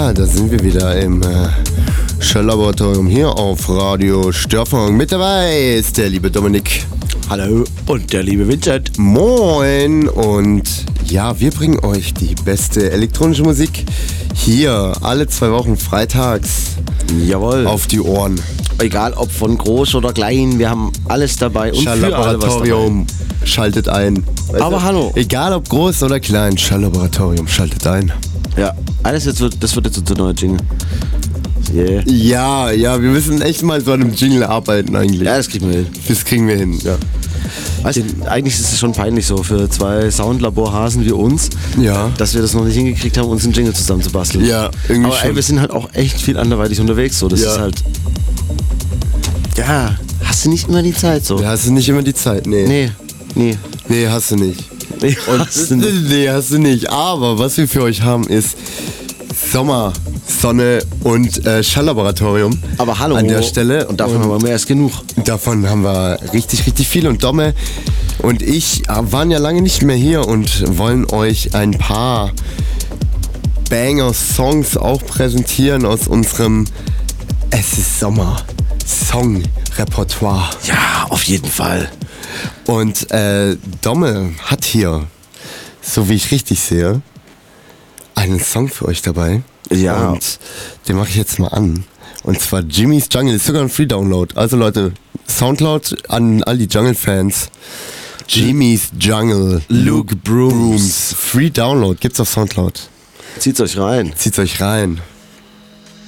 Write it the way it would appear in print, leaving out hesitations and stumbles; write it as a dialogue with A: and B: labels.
A: Ja, da sind wir wieder im Schall-Laboratorium hier auf Radio Störfunk. Mit dabei ist der liebe Dominik.
B: Hallo und der liebe Vincent.
A: Moin. Und ja, wir bringen euch die beste elektronische Musik hier alle 2 Wochen freitags.
B: Jawohl.
A: Auf die Ohren.
B: Egal ob von groß oder klein, wir haben alles dabei und für alle was dabei.
A: Schaltet ein.
B: Aber hallo.
A: Egal ob groß oder klein, Schall-Laboratorium, schaltet ein.
B: Ja, das wird jetzt unser neuer Jingle. Yeah.
A: Ja, wir müssen echt mal so an einem Jingle arbeiten eigentlich.
B: Ja, das kriegen wir hin.
A: Das kriegen wir hin, ja.
B: Also, eigentlich ist es schon peinlich so für 2 Soundlaborhasen wie uns,
A: ja,
B: dass wir das noch nicht hingekriegt haben, uns einen Jingle zusammen zu basteln.
A: Ja, irgendwie
B: aber
A: schon.
B: Wir sind halt auch echt viel anderweitig unterwegs. So. Das ist halt... Ja, hast du nicht immer die Zeit so.
A: Ja, hast du nicht immer die Zeit, nee. Nee, hast du nicht.
B: Nee,
A: hast du nicht. Aber was wir für euch haben ist Sommer, Sonne und Schall-Laboratorium.
B: Aber hallo.
A: An der Stelle.
B: Und davon haben wir mehr als genug.
A: Davon haben wir richtig, richtig viel. Und Domme und ich waren ja lange nicht mehr hier und wollen euch ein paar Banger-Songs auch präsentieren aus unserem Es ist Sommer Song-Repertoire.
B: Ja, auf jeden Fall.
A: Und Domme hat hier, so wie ich richtig sehe, einen Song für euch dabei.
B: Ja.
A: Und den mache ich jetzt mal an. Und zwar Jimmy's Jungle, ist sogar ein Free-Download. Also Leute, Soundcloud an all die Jungle-Fans. Jimmy's Jungle, Luke Brooms. Free-Download, gibt's auf Soundcloud.
B: Zieht's euch rein.
A: Zieht's euch rein.